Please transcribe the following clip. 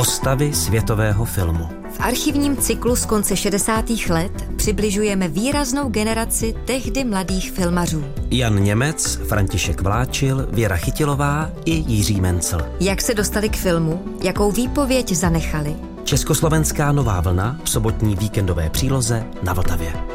Postavy světového filmu. V archivním cyklu z konce 60. let přibližujeme výraznou generaci tehdy mladých filmařů. Jan Němec, František Vláčil, Věra Chytilová i Jiří Mencel. Jak se dostali k filmu, jakou výpověď zanechali. Československá nová vlna v sobotní víkendové příloze na Vltavě.